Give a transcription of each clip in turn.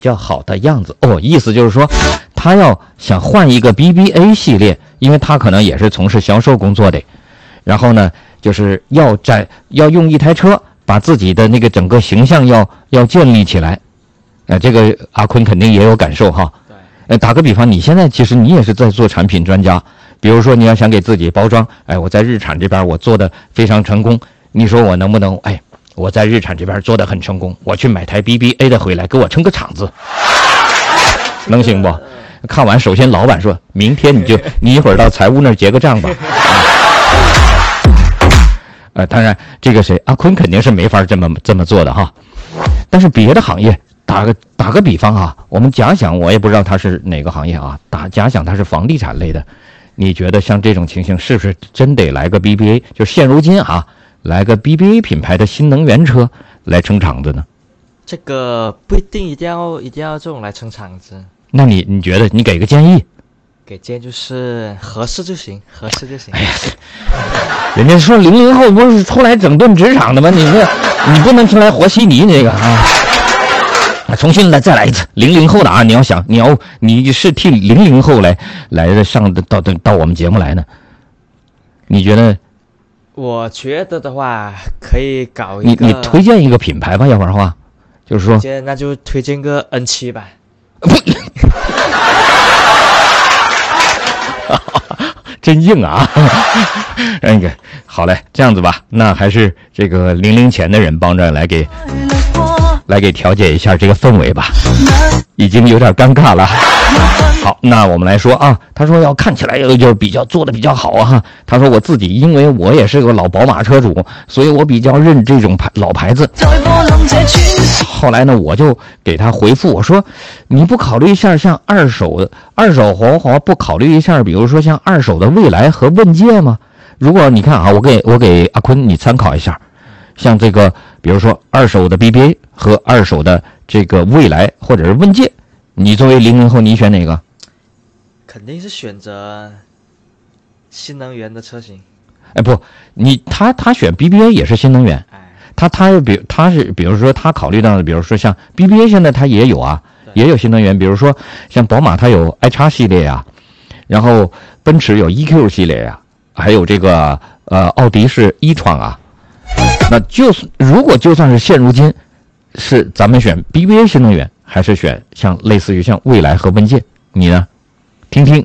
较好的样子哦，意思就是说，他要想换一个 BBA 系列，因为他可能也是从事销售工作的，然后呢，就是要用一台车把自己的那个整个形象要建立起来，这个阿坤肯定也有感受哈。对，打个比方，你现在其实你也是在做产品专家，比如说你要想给自己包装，我在日产这边我做的非常成功，你说我能不能我在日产这边做的很成功，我去买台 BBA 的回来给我撑个场子，能行不？看完首先老板说明天你一会儿到财务那儿结个账吧。当然这个谁阿坤肯定是没法这么做的哈。但是别的行业打个比方啊，我们假想我也不知道他是哪个行业啊，假想他是房地产类的，你觉得像这种情形是不是真得来个 BBA？ 就现如今啊。来个 BBA 品牌的新能源车来撑场子呢？ 这个不一定一定要这种来撑场子。 那你觉得你给个建议？ 给建议就是合适就行。 人家说00后不是出来整顿职场的吗？你不能出来和稀泥这个啊！重新再来一次00后的啊！你要想你是替00后来上到我们节目来呢？你觉得？ 我觉得的话，可以搞一个。 你推荐一个品牌吧，要不然的话，就是说， 那就推荐个 N7吧。 真硬啊！好嘞，这样子吧，那还是这个00前的人帮着来给调节一下这个氛围吧，已经有点尴尬了。好，那我们来说啊，他说要看起来就做的比较好啊。他说我自己因为我也是个老宝马車主，所以我比较认这种老牌子。后来呢，我就给他回复我说，你不考虑一下像二手豪华，不考虑一下比如说像二手的蔚来和问界吗？如果你看啊，我给阿坤你参考一下，像这个比如说二手的 BBA 和二手的这个蔚来或者是问界，你作为00后你选哪个？ 肯定是选择新能源的车型。 他选 BBA 也是新能源。他是比如说他考虑到的，比如说像 BBA 现在他也有啊，也有新能源，比如说像宝马它有 iX 系列啊，然后奔驰有 EQ 系列啊，还有这个奥迪是e-tron啊。那如果就算是现如今是咱们选 BBA 新能源，还是选像类似于像蔚来和问界，你呢？听听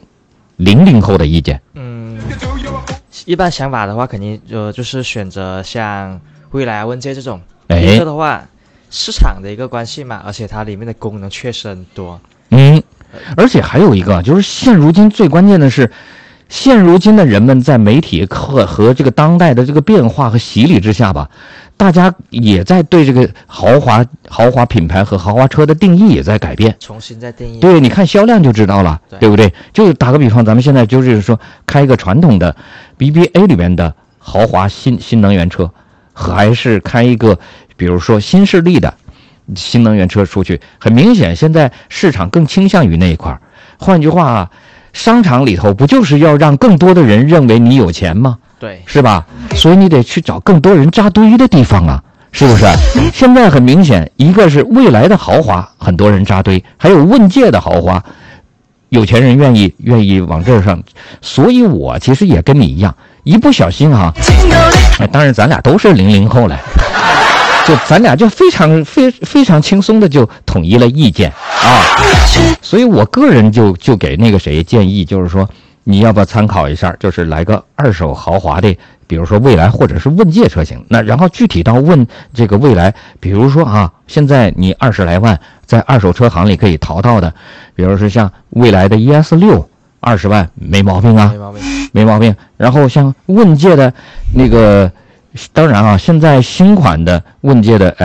00后的意见。 一般想法的话，肯定就是选择像蔚来、问界这种。一个的话，市场的一个关系嘛，而且它里面的功能确实很多。 而且还有一个就是现如今最关键的是，现如今的人们在媒体和这个当代的这个变化和洗礼之下吧，大家也在对这个豪华品牌和豪华车的定义也在改变， 重新再定义。 对，你看销量就知道了，对不对？就打个比方，咱们现在就是说开一个传统的 BBA 里面的豪华新能源车，还是开一个比如说新势力的新能源车出去，很明显现在市场更倾向于那一块。换句话，商场里头不就是要让更多的人认为你有钱吗？ 对， 是吧？所以你得去找更多人扎堆的地方啊，是不是？现在很明显，一个是蔚来的豪华，很多人扎堆，还有问界的豪华，有钱人愿意往这儿上。所以我其实也跟你一样，一不小心啊，当然咱俩都是00后来，就咱俩就非常轻松的就统一了意见啊。所以我个人就给那个谁建议，就是说你要不要参考一下，就是来个二手豪华的，比如说蔚来或者是问界车型。那然后具体到问这个蔚来，比如说啊，现在你20来万在二手车行里可以淘到的，比如说像蔚来的 ES6 20万没毛病啊，没毛病。然后像问界的那个，当然啊，现在新款的问界的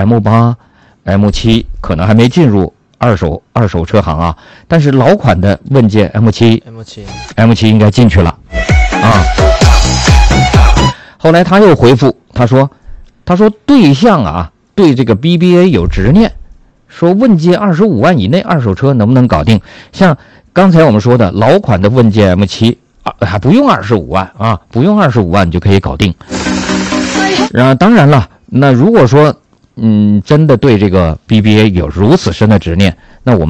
M8、M7 可能还没进入二手车行啊，但是老款的问界 M7 应该进去了啊。后来他又回复，他说对象啊对这个 BBA 有执念，说问界25万以内二手车能不能搞定？像刚才我们说的老款的问界 M7 还不用25万啊，不用25万你就可以搞定。当然了，那如果说真的对这个 BBA 有如此深的执念， 那我们